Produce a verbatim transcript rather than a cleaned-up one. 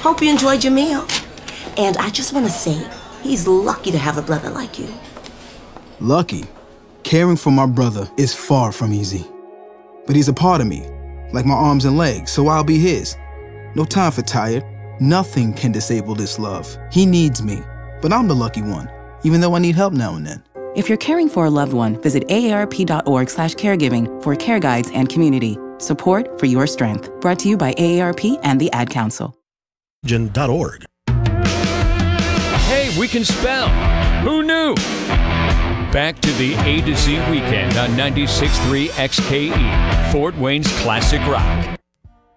Hope you enjoyed your meal. And I just want to say, he's lucky to have a brother like you. Lucky? Caring for my brother is far from easy. But he's a part of me, like my arms and legs, so I'll be his. No time for tired. Nothing can disable this love. He needs me, but I'm the lucky one, even though I need help now and then. If you're caring for a loved one, visit aarp.org slash caregiving for care guides and community. Support for your strength. Brought to you by A A R P and the Ad Council. Gen dot org. Hey, we can spell. Who knew? Back to the A to Z weekend on ninety-six point three X K E, Fort Wayne's classic rock.